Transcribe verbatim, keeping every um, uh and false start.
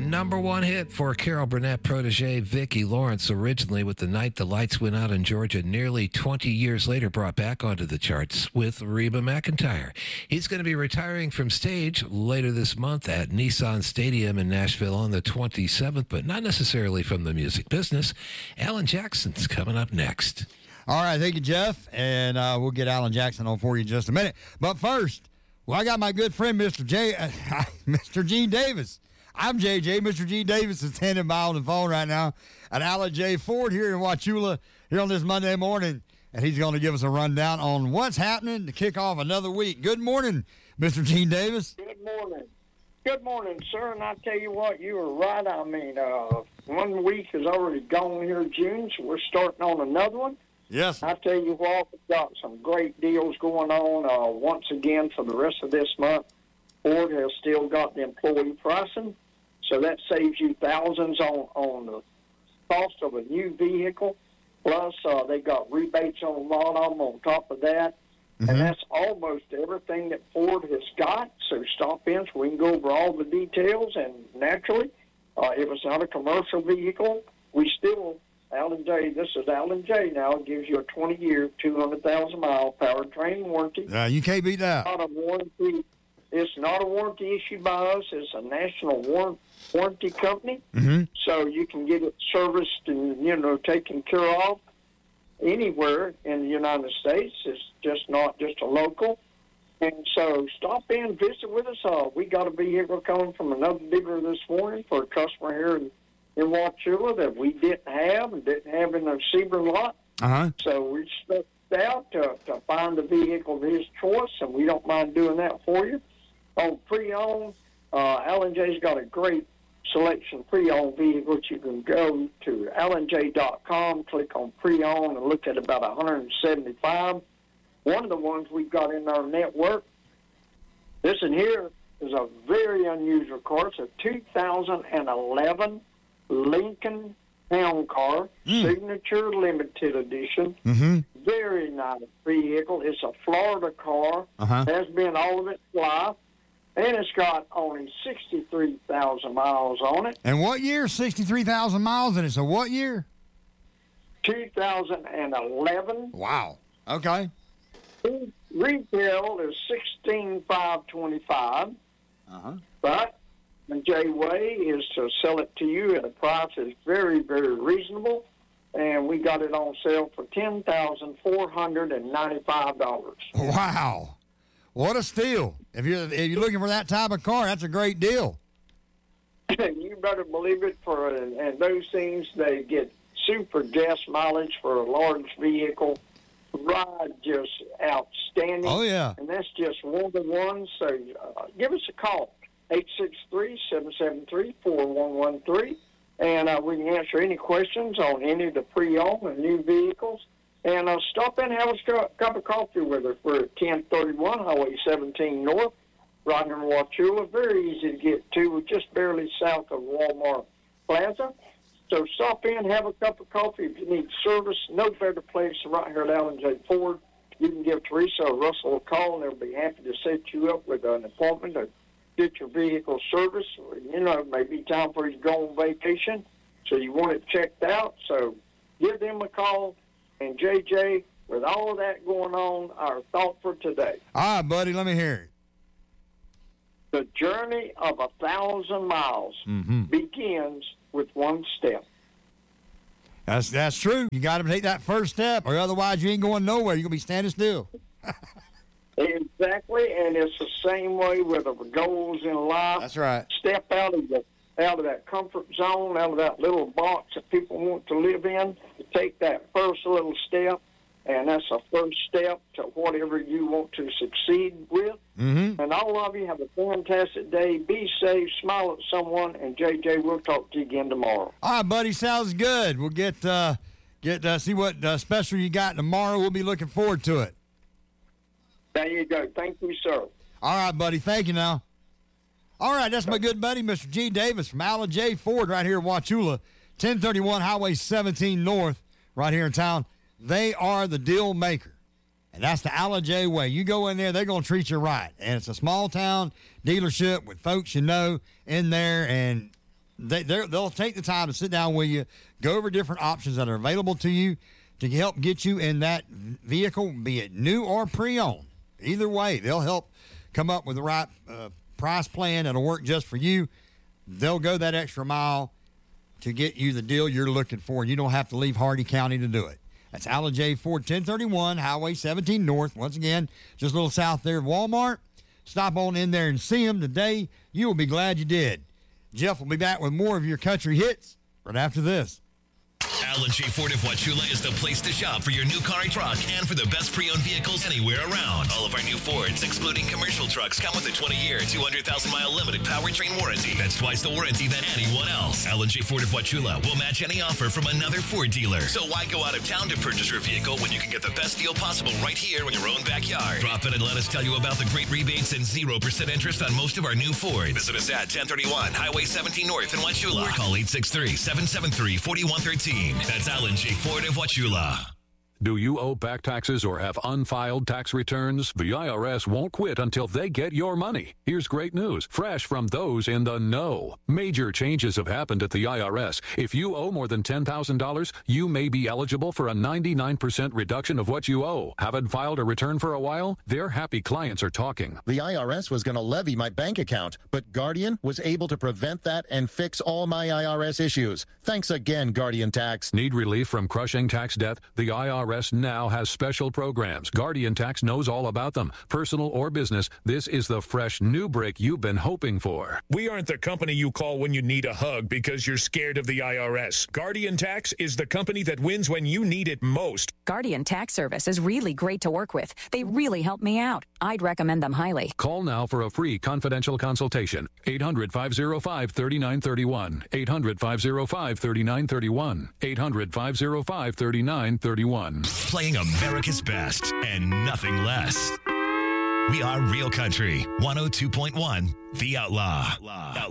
number one hit for Carol Burnett protege Vicki Lawrence, originally with The Night the Lights Went Out in Georgia, nearly twenty years later brought back onto the charts with Reba McEntire. He's going to be retiring from stage later this month at Nissan Stadium in Nashville on the twenty-seventh, but not necessarily from the music business. Alan Jackson's coming up next. All right, thank you, Jeff, and uh, we'll get Alan Jackson on for you in just a minute. But first, well, I got my good friend, Mister J, uh, Mister Gene Davis. I'm J J. Mister Gene Davis is standing by on the phone right now at Alan J. Ford here in Wauchula here on this Monday morning, and he's going to give us a rundown on what's happening to kick off another week. Good morning, Mister Gene Davis. Good morning. Good morning, sir, and I tell you what, you were right. I mean, uh, one week is already gone here in June, so we're starting on another one. Yes. I tell you what, we've got some great deals going on. Uh, once again, for the rest of this month, Ford has still got the employee pricing, so that saves you thousands on, on the cost of a new vehicle. Plus, uh, they got rebates on a lot of them on top of that. Mm-hmm. And that's almost everything that Ford has got. So stop in so we can go over all the details. And naturally, uh, if it's not a commercial vehicle, we still... Alan J, this is Alan J now, gives you a twenty-year, two hundred thousand mile powertrain warranty. Uh, you can't beat that. Not a warranty. It's not a warranty issued by us. It's a national war- warranty company. Mm-hmm. So you can get it serviced and, you know, taken care of anywhere in the United States. It's just not just a local. And so stop in, visit with us. Uh, we got a vehicle coming from another dealer this morning for a customer here in in Wauchula that we didn't have and didn't have in the Sebring lot. Uh-huh. So we stepped out to, to find a vehicle of his choice, and we don't mind doing that for you. On pre-owned, uh, Alan J's got a great selection of pre-owned vehicles. You can go to alan j dot com, click on pre-owned, and look at about one hundred seventy-five. One of the ones we've got in our network, this in here is a very unusual car. It's a two thousand eleven Lincoln Town Car, mm. Signature Limited Edition. Mm-hmm. Very nice vehicle. It's a Florida car. Uh-huh. Has been all of its life. And it's got only sixty-three thousand miles on it. And what year? sixty-three thousand miles, and it's a what year? two thousand eleven. Wow. Okay. Retail is sixteen thousand five hundred twenty-five dollars. Uh-huh. But the J-Way is to sell it to you at a price that's very, very reasonable, and we got it on sale for ten thousand four hundred ninety-five dollars. Wow. What a steal. If you're, if you're looking for that type of car, that's a great deal. You better believe it. For and, and those things, they get super gas mileage for a large vehicle. Ride just outstanding. Oh, yeah. And that's just one of the ones, so uh, give us a call. eight six three, seven seven three, four one one three, and uh, we can answer any questions on any of the pre-owned and new vehicles. And uh, stop in and have a cup of coffee with us. We're at ten thirty-one Highway seventeen North, right here in Wauchula. Very easy to get to. We're just barely south of Walmart Plaza. So stop in, have a cup of coffee. If you need service, no better place than right here at Alan J. Ford. You can give Teresa or Russell a call, and they'll be happy to set you up with an appointment to get your vehicle service. You know, it may be time for you to go on vacation, so you want it checked out. So give them a call. And, J J, with all of that going on, our thought for today. All right, buddy, let me hear it. The journey of a thousand miles mm-hmm. begins with one step. That's that's true. You got to take that first step, or otherwise you ain't going nowhere. You're going to be standing still. Exactly, and it's the same way with the goals in life. That's right. Step out of the out of that comfort zone, out of that little box that people want to live in. Take that first little step, and that's a first step to whatever you want to succeed with. Mm-hmm. And all of you have a fantastic day. Be safe, smile at someone, and J J, we'll talk to you again tomorrow. All right, buddy, sounds good. We'll get uh, get uh, see what uh, special you got tomorrow. We'll be looking forward to it. There you go. Thank you, sir. All right, buddy. Thank you now. All right, that's my good buddy, Mister G. Davis from Alan J. Ford right here in Wauchula, ten thirty-one Highway seventeen North, right here in town. They are the deal maker, and that's the Alan J. way. You go in there, they're going to treat you right. And it's a small-town dealership with folks you know in there, and they, they'll take the time to sit down with you, go over different options that are available to you to help get you in that vehicle, be it new or pre-owned. Either way, they'll help come up with the right uh, price plan that'll work just for you. They'll go that extra mile to get you the deal you're looking for. You don't have to leave Hardy County to do it. That's Alan J. Ford, ten thirty-one Highway seventeen North. Once again, just a little south there of Walmart. Stop on in there and see them today. You will be glad you did. Jeff will be back with more of your country hits right after this. Alan J. Ford of Wauchula is the place to shop for your new car or truck and for the best pre-owned vehicles anywhere around. All of our new Fords, excluding commercial trucks, come with a twenty-year, two hundred thousand mile limited powertrain warranty. That's twice the warranty than anyone else. Alan J. Ford of Wauchula will match any offer from another Ford dealer. So why go out of town to purchase your vehicle when you can get the best deal possible right here in your own backyard? Drop in and let us tell you about the great rebates and zero percent interest on most of our new Fords. Visit us at ten thirty-one Highway seventeen North in Wauchula or call eight six three, seven seven three, four one one three. That's Alan J. Ford of Wauchula. Do you owe back taxes or have unfiled tax returns? The I R S won't quit until they get your money. Here's great news, fresh from those in the know. Major changes have happened at the I R S. If you owe more than ten thousand dollars, you may be eligible for a ninety-nine percent reduction of what you owe. Haven't filed a return for a while? Their happy clients are talking. The I R S was going to levy my bank account, but Guardian was able to prevent that and fix all my I R S issues. Thanks again, Guardian Tax. Need relief from crushing tax debt? The I R S now has special programs. Guardian Tax knows all about them. Personal or business, this is the fresh new break you've been hoping for. We aren't the company you call when you need a hug because you're scared of the I R S. Guardian Tax is the company that wins when you need it most. Guardian Tax Service is really great to work with. They really help me out. I'd recommend them highly. Call now for a free confidential consultation. eight hundred, five oh five, three nine three one. eight hundred, five oh five, three nine three one. eight hundred, five oh five, three nine three one. Playing America's best and nothing less. We are Real Country, one oh two point one, The Outlaw.